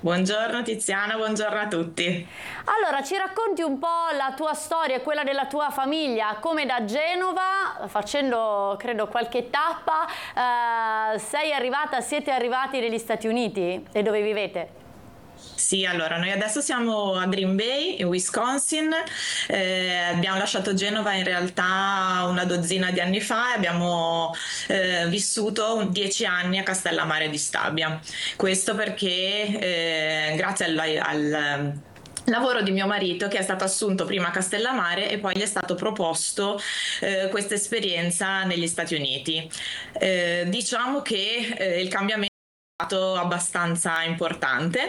Buongiorno Tiziana, buongiorno a tutti. Allora, ci racconti un po' la tua storia e quella della tua famiglia, come da Genova, facendo credo qualche tappa, siete arrivati negli Stati Uniti e dove vivete? Sì, allora noi adesso siamo a Green Bay, in Wisconsin. Abbiamo lasciato Genova in realtà una dozzina di anni fa e abbiamo vissuto 10 anni a Castellammare di Stabia. Questo perché grazie al lavoro di mio marito, che è stato assunto prima a Castellammare e poi gli è stato proposto questa esperienza negli Stati Uniti. Diciamo che il cambiamento è stato abbastanza importante,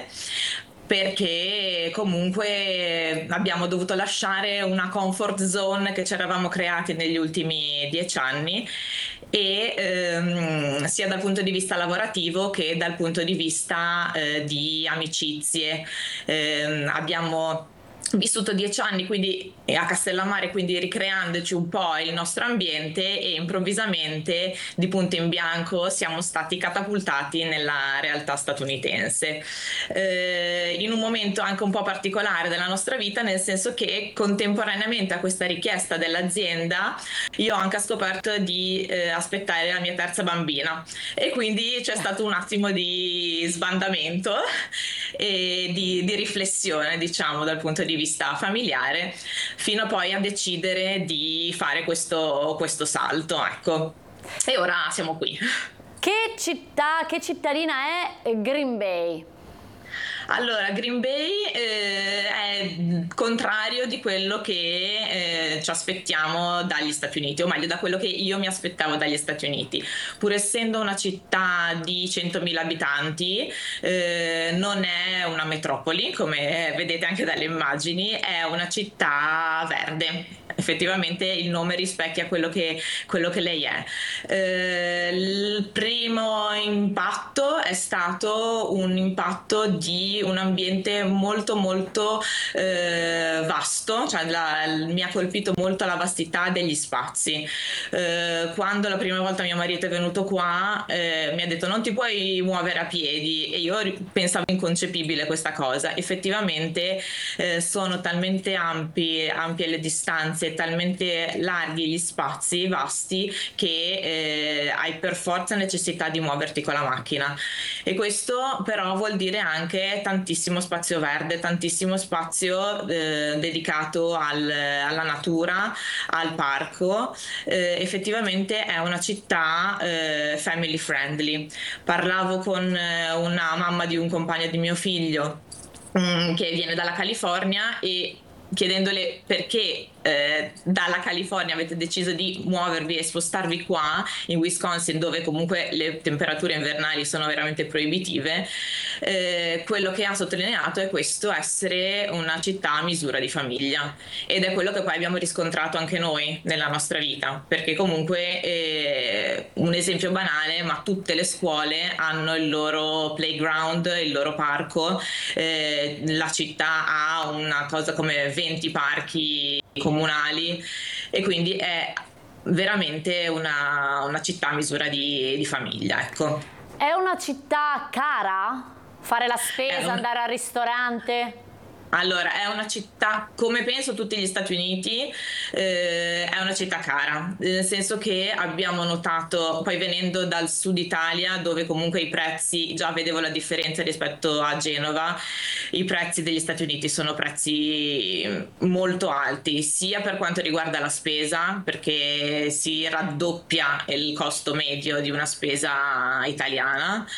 perché comunque abbiamo dovuto lasciare una comfort zone che ci eravamo creati negli ultimi 10 anni, e sia dal punto di vista lavorativo che dal punto di vista di amicizie. Abbiamo vissuto 10 anni quindi a Castellammare, quindi ricreandoci un po' il nostro ambiente, e improvvisamente di punto in bianco siamo stati catapultati nella realtà statunitense, in un momento anche un po' particolare della nostra vita, nel senso che contemporaneamente a questa richiesta dell'azienda io ho anche scoperto di aspettare la mia terza bambina, e quindi c'è stato un attimo di sbandamento e di riflessione, diciamo, dal punto di vista familiare, fino poi a decidere di fare questo salto, ecco. E ora siamo qui. Che cittadina è Green Bay? Allora, Green Bay è il contrario di quello che ci aspettiamo dagli Stati Uniti, o meglio da quello che io mi aspettavo dagli Stati Uniti. Pur essendo una città di 100.000 abitanti, non è una metropoli, come vedete anche dalle immagini, è una città verde. Effettivamente il nome rispecchia quello che lei è. Il primo impatto è stato un impatto di un ambiente molto molto vasto, cioè mi ha colpito molto la vastità degli spazi. Quando la prima volta mio marito è venuto qua, mi ha detto non ti puoi muovere a piedi, e io pensavo inconcepibile questa cosa. Effettivamente sono talmente ampie le distanze, talmente larghi gli spazi vasti, che hai per forza necessità di muoverti con la macchina, e questo però vuol dire anche tantissimo spazio verde, tantissimo spazio dedicato alla natura, al parco. Effettivamente è una città family friendly. Parlavo con una mamma di un compagno di mio figlio, che viene dalla California, e chiedendole perché dalla California avete deciso di muovervi e spostarvi qua in Wisconsin, dove comunque le temperature invernali sono veramente proibitive, quello che ha sottolineato è questo essere una città a misura di famiglia, ed è quello che poi abbiamo riscontrato anche noi nella nostra vita, perché comunque un esempio banale, ma tutte le scuole hanno il loro playground, il loro parco. La città ha una cosa come 20 parchi comunali, e quindi è veramente una città a misura di famiglia, ecco. È una città cara? Fare la spesa, andare al ristorante? Allora, è una città, come penso tutti gli Stati Uniti, è una città cara, nel senso che abbiamo notato, poi venendo dal sud Italia, dove comunque i prezzi, già vedevo la differenza rispetto a Genova, i prezzi degli Stati Uniti sono prezzi molto alti, sia per quanto riguarda la spesa, perché si raddoppia il costo medio di una spesa italiana,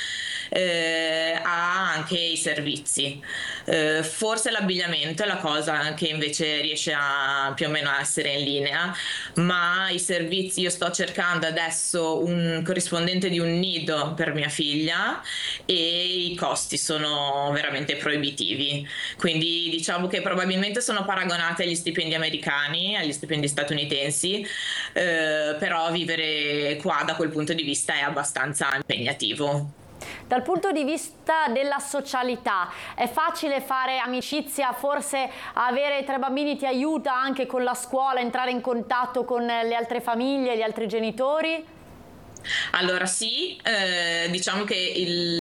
ha anche i servizi. Forse l'abbigliamento è la cosa che invece riesce a più o meno a essere in linea, ma i servizi, io sto cercando adesso un corrispondente di un nido per mia figlia, e i costi sono veramente proibitivi, quindi diciamo che probabilmente sono paragonate agli stipendi americani, agli stipendi statunitensi, però vivere qua da quel punto di vista è abbastanza impegnativo. Dal punto di vista della socialità, è facile fare amicizia? Forse avere tre bambini ti aiuta anche con la scuola, entrare in contatto con le altre famiglie, gli altri genitori? Allora sì, diciamo che